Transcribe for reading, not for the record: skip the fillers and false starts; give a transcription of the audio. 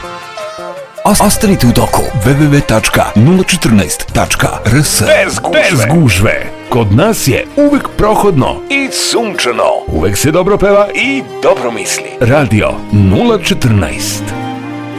Ostanite u toku www.014.rs. Bez gužve. Kod nas je uvek prohodno i sunčano. Uvek se dobro peva i dobro misli. Radio 014.